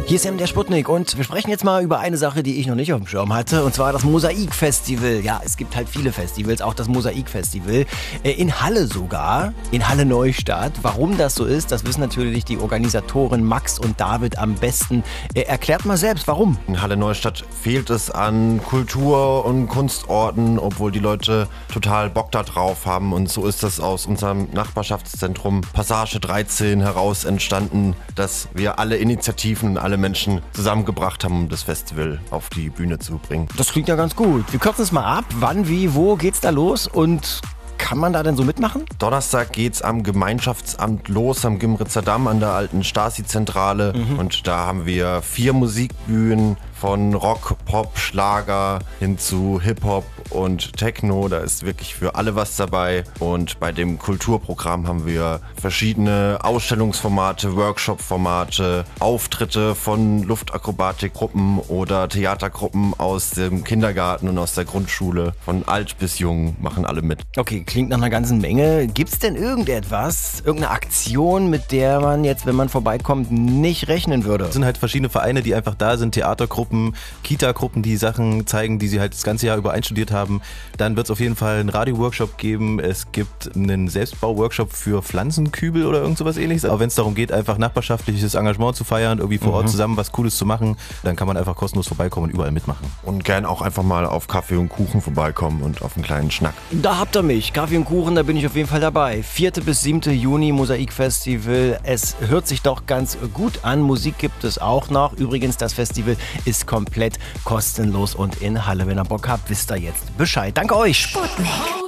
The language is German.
Hier ist der Sputnik und wir sprechen jetzt mal über eine Sache, die ich noch nicht auf dem Schirm hatte, und zwar das Mosaik-Festival. Ja, es gibt halt viele Festivals, auch das Mosaik-Festival. In Halle sogar, in Halle Neustadt. Warum das so ist, das wissen natürlich die Organisatoren Max und David am besten. Erklärt mal selbst, warum. In Halle Neustadt fehlt es an Kultur- und Kunstorten, obwohl die Leute total Bock da drauf haben. Und so ist das aus unserem Nachbarschaftszentrum Passage 13 heraus entstanden, dass wir alle Initiativen, alle Menschen zusammengebracht haben, um das Festival auf die Bühne zu bringen. Das klingt ja ganz gut. Wir kürzen es mal ab. Wann, wie, wo geht's da los und kann man da denn so mitmachen? Donnerstag geht's am Gemeinschaftsamt los, am Gimritzer Damm, an der alten Stasi-Zentrale. Und da haben wir 4 Musikbühnen von Rock, Pop, Schlager hin zu Hip-Hop und Techno. Da ist wirklich für alle was dabei. Und bei dem Kulturprogramm haben wir verschiedene Ausstellungsformate, Workshop-Formate, Auftritte von Luftakrobatikgruppen oder Theatergruppen aus dem Kindergarten und aus der Grundschule. Von alt bis jung machen alle mit. Okay, klingt nach einer ganzen Menge. Gibt's denn irgendetwas, irgendeine Aktion, mit der man jetzt, wenn man vorbeikommt, nicht rechnen würde? Es sind halt verschiedene Vereine, die einfach da sind, Theatergruppen, Kita-Gruppen, die Sachen zeigen, die sie halt das ganze Jahr über einstudiert haben. Dann wird es auf jeden Fall einen Radio-Workshop geben. Es gibt einen Selbstbau-Workshop für Pflanzenkübel oder irgend sowas ähnliches. Aber wenn es darum geht, einfach nachbarschaftliches Engagement zu feiern, irgendwie vor Ort zusammen was Cooles zu machen, dann kann man einfach kostenlos vorbeikommen und überall mitmachen. Und gern auch einfach mal auf Kaffee und Kuchen vorbeikommen und auf einen kleinen Schnack. Da habt ihr mich. Kaffee und Kuchen, da bin ich auf jeden Fall dabei. 4. bis 7. Juni Mosaik-Festival. Es hört sich doch ganz gut an. Musik gibt es auch noch. Übrigens, das Festival ist komplett kostenlos und in Halle. Wenn ihr Bock habt, wisst ihr jetzt Bescheid. Danke euch. Sputnik.